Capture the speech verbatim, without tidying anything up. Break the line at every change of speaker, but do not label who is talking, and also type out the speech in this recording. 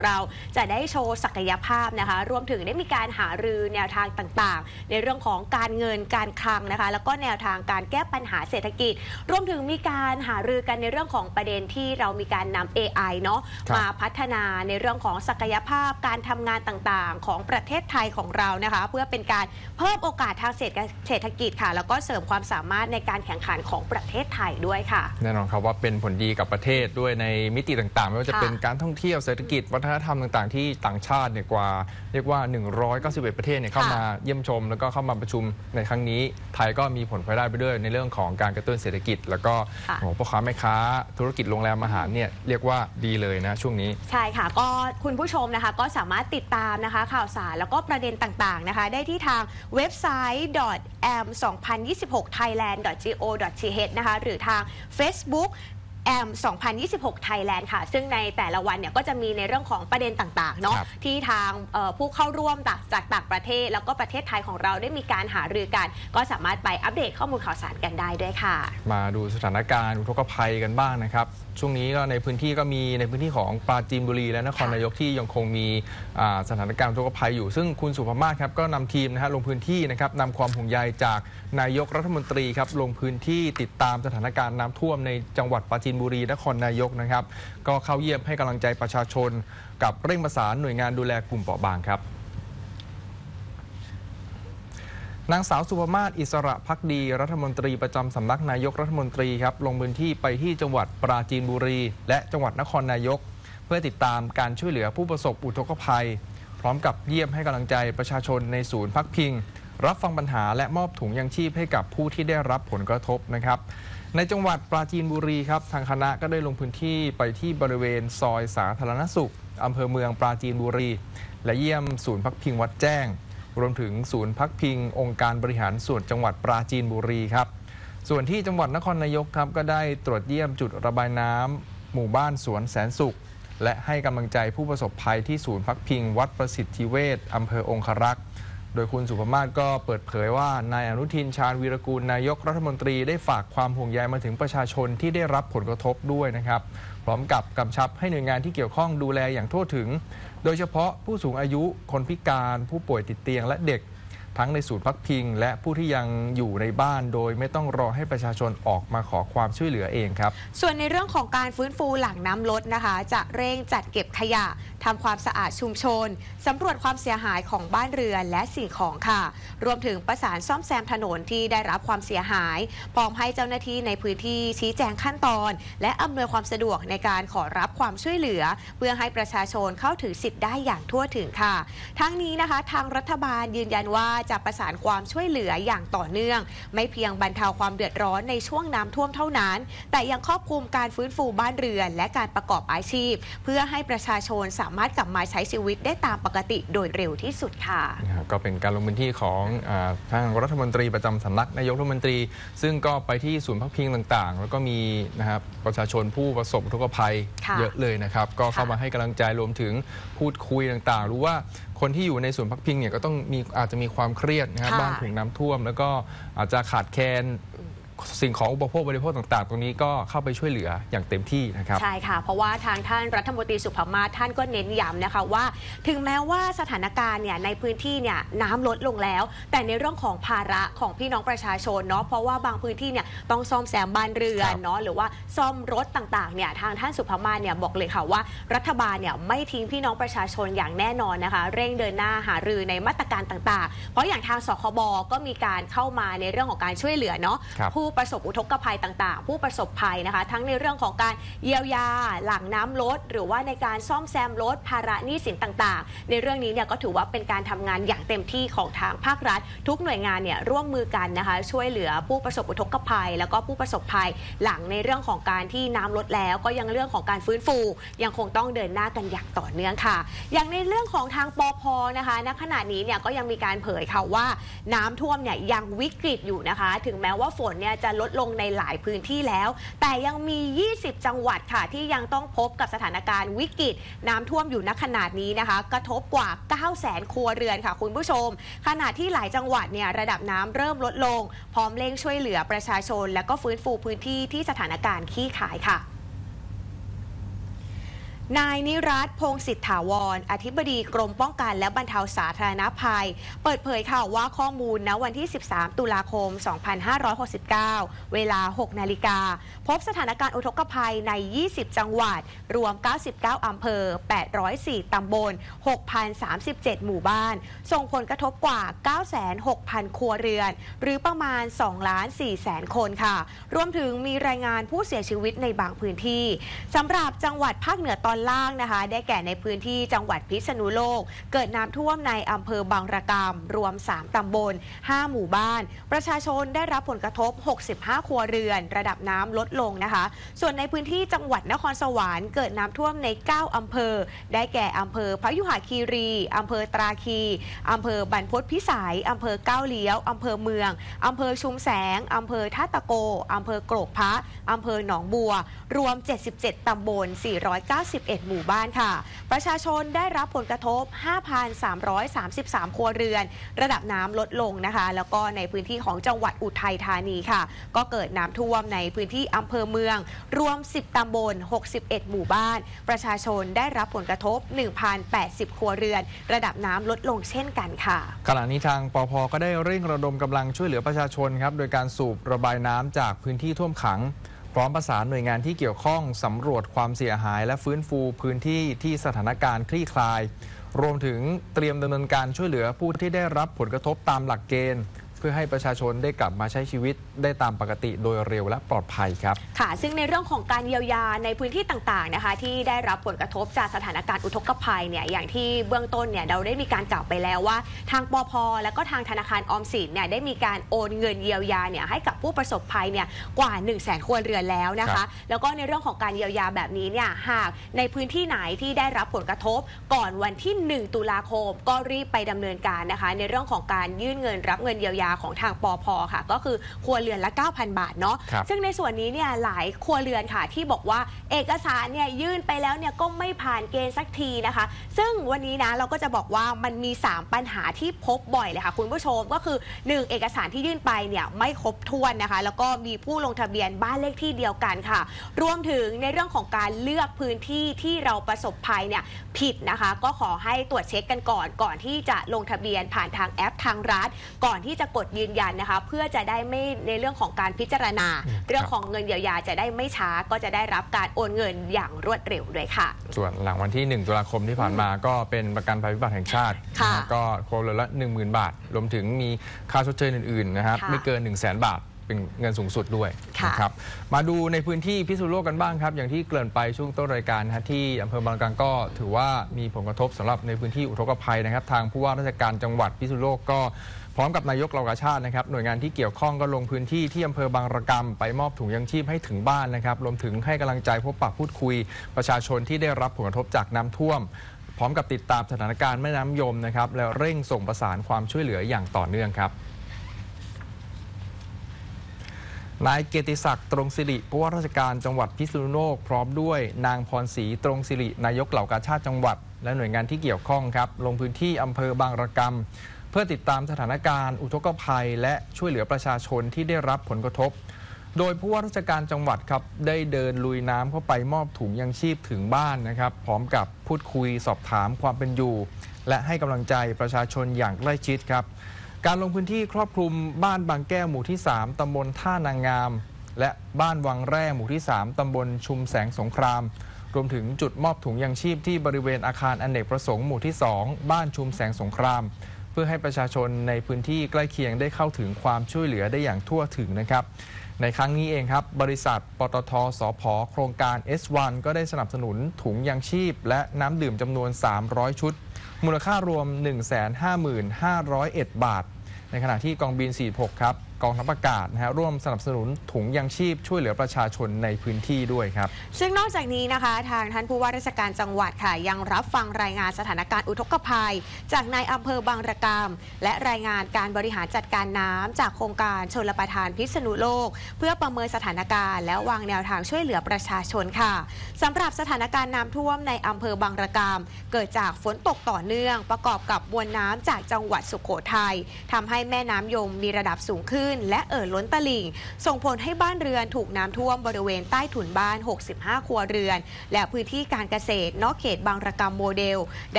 เราจะได้โชว์ศักยภาพนะคะรวมถึงได้มีการหารือแนวทางต่างๆในเรื่องของการเงินการคลังนะคะแล้วก็แนวทางการแก้ปัญหาเศรษฐกิจรวมถึงมีการหารือกันในเรื่องของประเด็นที่เรามีการนำ เอ ไอ เนาะมาพัฒนาในเรื่องของศักยภาพการทำงานต่างๆของประเทศไทยของเรานะคะเพื่อเป็นการเพิ่มโอกาสทางเศรษฐกิจค่ะแล้วก็เสริมความสามารถในการแข่งขันของประเทศไทยด้วยค่ะ
แน่นอนครับว่าเป็นผลดีกับประเทศด้วยในมิติต่างๆไม่ว่าจะเป็นการท่องเที่ยวเศรษฐกิจวัฒนธรรมต่างๆที่ต่างชาติเนี่ยกว่าเรียกว่าหนึ่งร้อยเก้าสิบเอ็ดประเทศเนี่ยเข้ามาเยี่ยมชมแล้วก็เข้ามาประชุมในครั้งนี้ไทยก็มีผลพลอยได้ไปด้วยในเรื่องของการกระตุ้นเศรษฐกิจแล้วก็พ่อค้าแม่ค้าธุรกิจโรงแรมอาหารเนี่ยเรียกว่าดีเลยนะช่วงนี้
ใช่ค่ะก็คุณผู้ชมนะคะก็สามารถติดตามนะคะข่าวสารแล้วก็ประเด็นต่างๆนะคะได้ที่ทางเว็บไซต์ แอม สองพันยี่สิบหก ไทยแลนด์ ดอท จี โอ ดอท ที เอช นะคะหรือทาง Facebookแอม สองพันยี่สิบหก Thailand ค่ะซึ่งในแต่ละวันเนี่ยก็จะมีในเรื่องของประเด็นต่างๆเนาะที่ทางผู้เข้าร่วมจากต่างประเทศแล้วก็ประเทศไทยของเราได้มีการหารือกันก็สามารถไปอัปเดตข้อมูลข่าวสารกันได้ด้วยค่ะ
มาดูสถานการณ์อุทกภัยกันบ้างนะครับช่วงนี้ก็ในพื้นที่ก็มีในพื้นที่ของปราจีนบุรีและนครนายกที่ยังคงมีสถานการณ์อุทกภัยอยู่ซึ่งคุณสุภมาศครับก็นำทีมนะฮะลงพื้นที่นะครับนำความห่วงใยจากนายกรัฐมนตรีครับลงพื้นที่ติดตามสถานการณ์น้ำท่วมในจังหวัดปราจีนบุรีนครนายกนะครับก็เข้าเยี่ยมให้กำลังใจประชาชนกับเร่งประสานหน่วยงานดูแลกลุ่มเปราะบางครับนางสาวสุภมาศอิสระภักดีรัฐมนตรีประจำสำนักนายกรัฐมนตรีครับลงพื้นที่ไปที่จังหวัดปราจีนบุรีและจังหวัดนครนายกเพื่อติดตามการช่วยเหลือผู้ประสบอุทกภัยพร้อมกับเยี่ยมให้กำลังใจประชาชนในศูนย์พักพิงรับฟังปัญหาและมอบถุงยังชีพให้กับผู้ที่ได้รับผลกระทบนะครับในจังหวัดปราจีนบุรีครับทางคณะก็ได้ลงพื้นที่ไปที่บริเวณซอยสาธารณสุขอำเภอเมืองปราจีนบุรีและเยี่ยมศูนย์พักพิงวัดแจ้งรวมถึงศูนย์พักพิงองค์การบริหารส่วนจังหวัดปราจีนบุรีครับส่วนที่จังหวัดนครนายกครับก็ได้ตรวจเยี่ยมจุดระบายน้ำหมู่บ้านสวนแสนสุขและให้กำลังใจผู้ประสบภัยที่ศูนย์พักพิงวัดประสิทธิเวชอำเภอองครักษ์โดยคุณสุภมาศก็เปิดเผยว่านายอนุทินชาญวีรกูลนายกรัฐมนตรีได้ฝากความห่วงใยมาถึงประชาชนที่ได้รับผลกระทบด้วยนะครับพร้อมกับกำชับให้หน่วยงานที่เกี่ยวข้องดูแลอย่างทั่วถึงโดยเฉพาะผู้สูงอายุคนพิการผู้ป่วยติดเตียงและเด็กทั้งในศูนย์พักพิงและผู้ที่ยังอยู่ในบ้านโดยไม่ต้องรอให้ประชาชนออกมาขอความช่วยเหลือเองครับ
ส่วนในเรื่องของการฟื้นฟูหลังน้ำลดนะคะจะเร่งจัดเก็บขยะทำความสะอาดชุมชนสำรวจความเสียหายของบ้านเรือนและสิ่งของค่ะรวมถึงประสานซ่อมแซมถนนที่ได้รับความเสียหายพร้อมให้เจ้าหน้าที่ในพื้นที่ชี้แจงขั้นตอนและอำนวยความสะดวกในการขอรับความช่วยเหลือเพื่อให้ประชาชนเข้าถึงสิทธิ์ได้อย่างทั่วถึงค่ะทั้งนี้นะคะทางรัฐบาลยืนยันว่าจะประสานความช่วยเหลืออย่างต่อเนื่องไม่เพียงบรรเทาความเดือดร้อนในช่วงน้ำท่วมเท่านั้นแต่ยังครอบคลุมการฟื้นฟูบ้านเรือนและการประกอบอาชีพเพื่อให้ประชาชนสามารถกลับมาใช้ชีวิตได้ตามปกติโดยเร็วที่สุดค่ะ
ก็เป็นการลงพื้นที่ของทางรัฐมนตรีประจำสำนักนายกรัฐมนตรีซึ่งก็ไปที่ศูนย์พักพิงต่างๆแล้วก็มีนะครับประชาชนผู้ประสบอุทกภัยเยอะเลยนะครับก็เข้ามาให้กำลังใจรวมถึงพูดคุยต่างๆรู้ว่าคนที่อยู่ในศูนย์พักพิงเนี่ยก็ต้องมีอาจจะมีความเครียดนะครับบ้านถูกน้ำท่วมแล้วก็อาจจะขาดแคลนสิ่งของอุปโภคบริโภคต่างๆตรงนี้ก็เข้าไปช่วยเหลืออย่างเต็มที่นะครับ
ใช่ค่ะเพราะว่าทางท่านรัฐมนตรีสุภมาศท่านก็เน้นย้ำนะคะว่าถึงแม้ว่าสถานการณ์เนี่ยในพื้นที่เนี่ยน้ำลดลงแล้วแต่ในเรื่องของภาระของพี่น้องประชาชนเนาะเพราะว่าบางพื้นที่เนี่ยต้องซ่อมแซมบ้านเรือนเนาะหรือว่าซ่อมรถต่างๆเนี่ยทางท่านสุภมาศเนี่ยบอกเลยค่ะว่ารัฐบาลเนี่ยไม่ทิ้งพี่น้องประชาชนอย่างแน่นอนนะคะเร่งเดินหน้าหารือในมาตรการต่างๆเพราะอย่างทางสคบก็มีการเข้ามาในเรื่องของการช่วยเหลือเนาะผู้ประสบอุทกภัยต่างๆผู้ประสบภัยนะคะทั้งในเรื่องของการเยียวยาหลังน้ำลดหรือว่าในการซ่อมแซมรถภาระหนี้สินต่างๆในเรื่องนี้เนี่ยก็ถือว่าเป็นการทำงานอย่างเต็มที่ของทางภาครัฐทุกหน่วยงานเนี่ยร่วมมือกันนะคะช่วยเหลือผู้ประสบอุทกภัยแล้วก็ผู้ประสบภัยหลังในเรื่องของการที่น้ำลดแล้วก็ยังเรื่องของการฟื้นฟูยังคงต้องเดินหน้ากันอย่างต่อเนื่องค่ะอย่างในเรื่องของทางปภ.นะคะณขณะนี้เนี่ยก็ยังมีการเผยค่ะว่าน้ำท่วมเนี่ยยังวิกฤตอยู่นะคะถึงแม้ว่าฝนเนี่ยจะลดลงในหลายพื้นที่แล้วแต่ยังมียี่สิบจังหวัดค่ะที่ยังต้องพบกับสถานการณ์วิกฤตน้ำท่วมอยู่ณขนาดนี้นะคะกระทบกว่า เก้าแสน ครัวเรือนค่ะคุณผู้ชมขณะที่หลายจังหวัดเนี่ยระดับน้ำเริ่มลดลงพร้อมเร่งช่วยเหลือประชาชนและก็ฟื้นฟูพื้นที่ที่สถานการณ์ขี้ขายค่ะนายนิรัตน์พงศ์สิทธาวรอธิบดีกรมป้องกันและบรรเทาสาธารณภัยเปิดเผยข่าวว่าข้อมูลณวันที่ สิบสาม ตุลาคม สองพันห้าร้อยหกสิบเก้า เวลา หก นาฬิกาพบสถานการณ์อุทกภัยใน ยี่สิบ จังหวัดรวม เก้าสิบเก้า อำเภอ แปดร้อยสี่ ตำบล หกพันสามสิบเจ็ด หมู่บ้านส่งผลกระทบกว่า เก้าแสนหกพัน ครัวเรือนหรือประมาณ สองล้านสี่แสน คนค่ะรวมถึงมีรายงานผู้เสียชีวิตในบางพื้นที่สำหรับจังหวัดภาคเหนือตอนล่างนะคะได้แก่ในพื้นที่จังหวัดพิษณุโลกเกิดน้ำท่วมในอำเภอบางระกำรวม สาม ตำบล ห้า หมู่บ้านประชาชนได้รับผลกระทบ หกสิบห้า ครัวเรือนระดับน้ำลดลงนะคะส่วนในพื้นที่จังหวัดนครสวรรค์เกิดน้ำท่วมใน เก้า อำเภอได้แก่อำเภอพยุหคีรีอำเภอตราคีอำเภอบรรพตพิสัยอำเภอก้าวเลี้ยวอำเภอเมืองอำเภอชุมแสงอำเภอท่าตะโกอำเภอโกรกพระอำเภอหนองบัวรวม เจ็ดสิบเจ็ด ตำบล สี่ร้อยเก้าสิบเอ็ด หมู่บ้านค่ะประชาชนได้รับผลกระทบ ห้าพันสามร้อยสามสิบสาม ครัวเรือนระดับน้ำลดลงนะคะแล้วก็ในพื้นที่ของจังหวัดอุทัยธานีค่ะก็เกิดน้ำท่วมในพื้นที่อำเภอเมืองรวม สิบ ตำบล หกสิบเอ็ด หมู่บ้านประชาชนได้รับผลกระทบ หนึ่งพันแปดสิบ ครัวเรือนระดับน้ำลดลงเช่นกันค่ะ
ขณะนี้ทางปภ.ก็ได้เร่งระดมกำลังช่วยเหลือประชาชนครับโดยการสูบระบายน้ำจากพื้นที่ท่วมขังพร้อมประสานหน่วยงานที่เกี่ยวข้องสำรวจความเสียหายและฟื้นฟูพื้นที่ที่สถานการณ์คลี่คลายรวมถึงเตรียมดำเนินการช่วยเหลือผู้ที่ได้รับผลกระทบตามหลักเกณฑ์เพื่อให้ประชาชนได้กลับมาใช้ชีวิตได้ตามปกติโดยเร็วและปลอดภัยครับ
ค่ะซึ่งในเรื่องของการเยียวยาในพื้นที่ต่างๆนะคะที่ได้รับผลกระทบจากสถานการณ์อุทกภัยเนี่ยอย่างที่เบื้องต้นเนี่ยเราได้มีการกล่าวไปแล้วว่าทางปภ.และก็ทางธนาคารออมสินเนี่ยได้มีการโอนเงินเยียวยาเนี่ยให้กับผู้ประสบภัยเนี่ยกว่า หนึ่งแสน ครัวเรือนแล้วนะคะแล้วก็ในเรื่องของการเยียวยาแบบนี้เนี่ยหากในพื้นที่ไหนที่ได้รับผลกระทบก่อนวันที่ หนึ่ง ตุลาคมก็รีบไปดำเนินการนะคะในเรื่องของการยื่นเงินรับเงินเยียวยาของทางปภ.ค่ะก็คือครัวเรือนละ เก้าพัน บาทเนาะซึ่งในส่วนนี้เนี่ยหลายครัวเรือนค่ะที่บอกว่าเอกสารเนี่ยยื่นไปแล้วเนี่ยก็ไม่ผ่านเกณฑ์สักทีนะคะซึ่งวันนี้นะเราก็จะบอกว่ามันมีสามปัญหาที่พบบ่อยเลยค่ะคุณผู้ชมก็คือหนึ่งเอกสารที่ยื่นไปเนี่ยไม่ครบถ้วนนะคะแล้วก็มีผู้ลงทะเบียนบ้านเลขที่เดียวกันค่ะรวมถึงในเรื่องของการเลือกพื้นที่ที่เราประสบภัยเนี่ยผิดนะคะก็ขอให้ตรวจเช็คกันก่อนก่อนที่จะลงทะเบียนผ่านทางแอปทางรัฐก่อนที่จะกดยืนยันนะคะเพื่อจะได้ไม่ในเรื่องของการพิจารณาเรื่องของเงินเยียวยาจะได้ไม่ช้าก็จะได้รับการโอนเงินอย่างรวดเร็วด้วยค่ะ
ส่วนหลังวันที่ หนึ่ง ตุลาคมที่ผ่านมาก็เป็นประกันภัยพิบัติแห่งชาติก็ครบเลยละ หนึ่งหมื่น บาทรวมถึงมีค่าชดเชยอื่นๆนะครับไม่เกิน หนึ่งแสน บาทเป็นเงินสูงสุดด้วยนะครับมาดูในพื้นที่พิษณุโลกกันบ้างครับอย่างที่เกริ่นไปช่วงต้นรายการนะที่อำเภอบางกลางก็ถือว่ามีผลกระทบสำหรับในพื้นที่อุทกภัยนะครับทางผู้ว่าราชการจังหวัดพิษณุโลกก็พร้อมกับนายกเหล่ากาชาตินะครับหน่วยงานที่เกี่ยวข้องก็ลงพื้นที่ที่อำเภอบางระกำไปมอบถุงยังชีพให้ถึงบ้านนะครับรวมถึงให้กำลังใจพบปะพูดคุยประชาชนที่ได้รับผลกระทบจากน้ำท่วมพร้อมกับติดตามสถานการณ์แม่น้ำยมนะครับแล้วเร่งส่งประสานความช่วยเหลืออย่างต่อเนื่องครับนายเกียรติศักดิ์ตรงสิริผู้ว่าราชการจังหวัดพิษณุโลกพร้อมด้วยนางพรศรีตรงสิรินายกเหล่ากาชาติจังหวัดและหน่วยงานที่เกี่ยวข้องครับลงพื้นที่อำเภอบางระกำเพื่อติดตามสถานการณ์อุทกภัยและช่วยเหลือประชาชนที่ได้รับผลกระทบโดยผู้ว่าราชการจังหวัดครับได้เดินลุยน้ำเข้าไปมอบถุงยังชีพถึงบ้านนะครับพร้อมกับพูดคุยสอบถามความเป็นอยู่และให้กำลังใจประชาชนอย่างใกล้ชิดครับการลงพื้นที่ครอบคลุมบ้านบางแก้วหมู่ที่สามตำบลท่านางงามและบ้านวังแร่หมู่ที่สามตำบลชุมแสงสงครามรวมถึงจุดมอบถุงยังชีพที่บริเวณอาคารอเนกประสงค์หมู่ที่สองบ้านชุมแสงสงครามเพื่อให้ประชาชนในพื้นที่ใกล้เคียงได้เข้าถึงความช่วยเหลือได้อย่างทั่วถึงนะครับในครั้งนี้เองครับบริษัทปตท.สผ.โครงการ เอส วัน ก็ได้สนับสนุนถุงยังชีพและน้ำดื่มจำนวนสามร้อยชุดมูลค่ารวม หนึ่งแสนห้าหมื่นห้าร้อยเอ็ด บาทในขณะที่กองบินสี่สิบหกครับกองทัพอากาศนะฮะร่วมสนับสนุนถุงยังชีพช่วยเหลือประชาชนในพื้นที่ด้วยครับ
ซึ่งนอกจากนี้นะคะทางท่านผู้ว่าราชการจังหวัดค่ะยังรับฟังรายงานสถานการณ์อุทกภัยจากนายอำเภอบางระกำและรายงานการบริหารจัดการน้ำจากโครงการชลประทานพิษณุโลกเพื่อประเมินสถานการณ์และวางแนวทางช่วยเหลือประชาชนค่ะสำหรับสถานการณ์น้ำท่วมในอำเภอบางระกำเกิดจากฝนตกต่อเนื่องประกอบกับมวลน้ำจากจังหวัดสุโขทัยทำให้แม่น้ำยมมีระดับสูงขึ้นขึ้นและเอ่อล้นตลิ่งส่งผลให้บ้านเรือนถูกน้ำท่วมบริเวณใต้ถุนบ้านหกสิบห้าครัวเรือนและพื้นที่การเกษตรนอกเขตบางระกำโมเดลได้